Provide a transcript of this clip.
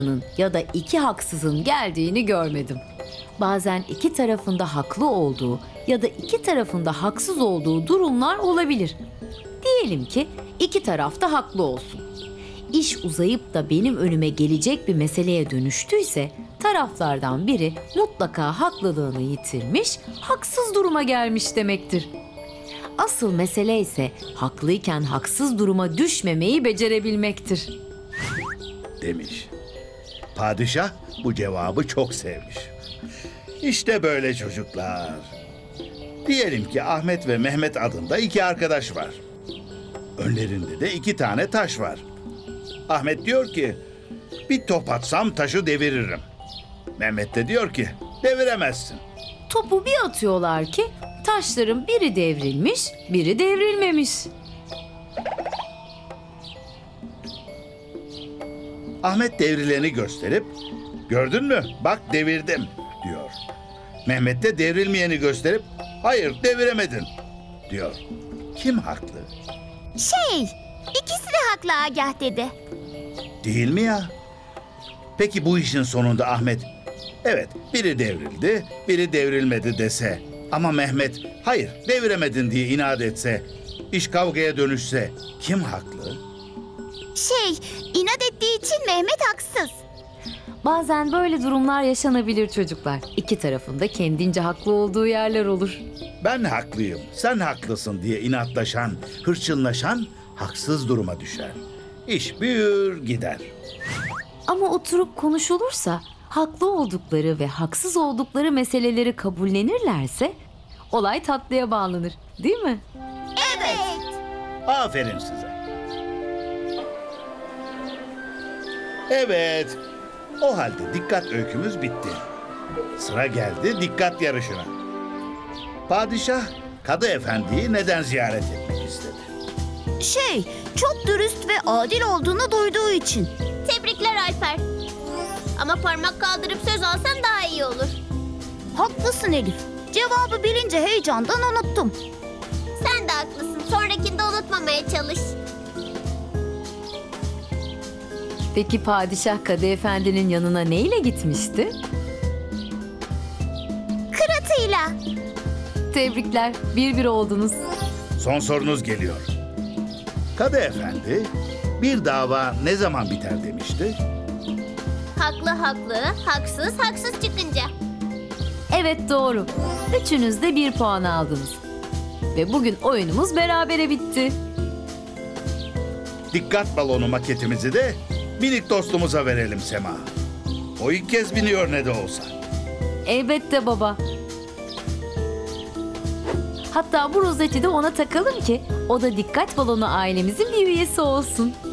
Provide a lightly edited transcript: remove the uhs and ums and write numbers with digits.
ya da iki haksızın geldiğini görmedim. Bazen iki tarafında haklı olduğu ya da iki tarafında haksız olduğu durumlar olabilir. Diyelim ki iki taraf da haklı olsun. İş uzayıp da benim önüme gelecek bir meseleye dönüştüyse taraflardan biri mutlaka haklılığını yitirmiş, haksız duruma gelmiş demektir. Asıl mesele ise haklıyken haksız duruma düşmemeyi becerebilmektir. Demiş. Padişah bu cevabı çok sevmiş. İşte böyle çocuklar. Diyelim ki Ahmet ve Mehmet adında iki arkadaş var. Önlerinde de iki tane taş var. Ahmet diyor ki, bir top atsam taşı deviririm. Mehmet de diyor ki, deviremezsin. Topu bir atıyorlar ki taşların biri devrilmiş, biri devrilmemiş. Ahmet devrileni gösterip, gördün mü bak devirdim diyor. Mehmet de devrilmeyeni gösterip, hayır deviremedin diyor. Kim haklı? İkisi de haklı Agah dede. Değil mi ya? Peki bu işin sonunda Ahmet, evet biri devrildi, biri devrilmedi dese ama Mehmet, hayır deviremedin diye inat etse, iş kavgaya dönüşse kim haklı? İnat ettiği için Mehmet haksız. Bazen böyle durumlar yaşanabilir çocuklar. İki tarafında kendince haklı olduğu yerler olur. Ben haklıyım, sen haklısın diye inatlaşan, hırçınlaşan haksız duruma düşer. İş büyür gider. Ama oturup konuşulursa, haklı oldukları ve haksız oldukları meseleleri kabullenirlerse olay tatlıya bağlanır, değil mi? Evet. Aferin size. Evet, o halde dikkat öykümüz bitti. Sıra geldi dikkat yarışına. Padişah, Kadı Efendi'yi neden ziyaret etmek istedi? Çok dürüst ve adil olduğunu duyduğu için. Tebrikler Alper. Ama parmak kaldırıp söz alsan daha iyi olur. Haklısın Elif. Cevabı bilince heyecandan unuttum. Sen de haklısın. Sonrakinde unutmamaya çalış. Peki padişah Kadı Efendi'nin yanına neyle gitmişti? Kıratıyla. Tebrikler, bir oldunuz. Son sorunuz geliyor. Kadı Efendi, bir dava ne zaman biter demişti? Haklı haklı, haksız haksız çıkınca. Evet doğru. Üçünüz de 1 puan aldınız. Ve bugün oyunumuz berabere bitti. Dikkat balonu maketimizi de minik dostumuza verelim Sema. O ilk kez biniyor ne de olsa. Elbette baba. Hatta bu rozeti de ona takalım ki o da dikkat balonu ailemizin bir üyesi olsun.